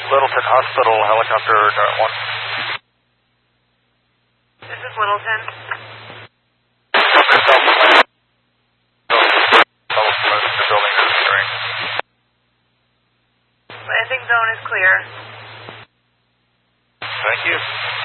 Littleton Hospital, helicopter, Dart 1. This is Littleton. The building is clearing. Landing zone is clear. Thank you.